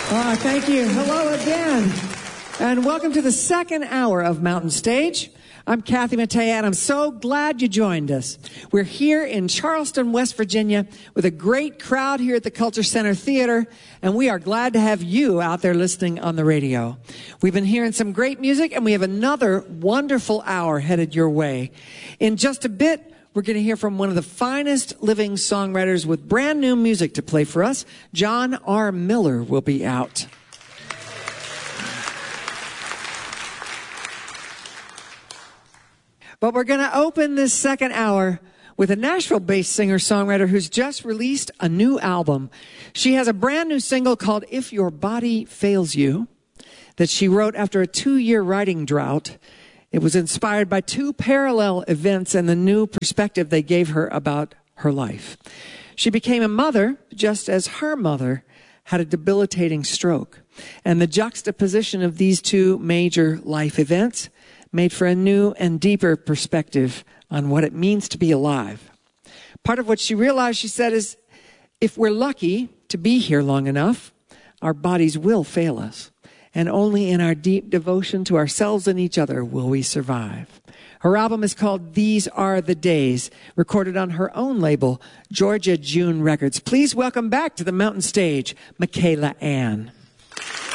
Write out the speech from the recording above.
Thank you. Hello again. And welcome to the second hour of Mountain Stage. I'm Kathy Mattea, and I'm so glad you joined us. We're here in Charleston, West Virginia, with a great crowd here at the Culture Center Theater, and we are glad to have you out there listening on the radio. We've been hearing some great music, and we have another wonderful hour headed your way. In just a bit, we're going to hear from one of the finest living songwriters with brand new music to play for us. John R. Miller will be out. But we're going to open this second hour with a Nashville-based singer-songwriter who's just released a new album. She has a brand new single called If Your Body Fails You that she wrote after a 2-year writing drought. It was inspired by 2 parallel events and the new perspective they gave her about her life. She became a mother just as her mother had a debilitating stroke. And the juxtaposition of these 2 major life events made for a new and deeper perspective on what it means to be alive. Part of what she realized, she said, is if we're lucky to be here long enough, our bodies will fail us. And only in our deep devotion to ourselves and each other will we survive. Her album is called These Are the Days, recorded on her own label, Georgia June Records. Please welcome back to the Mountain Stage, Michaela Anne.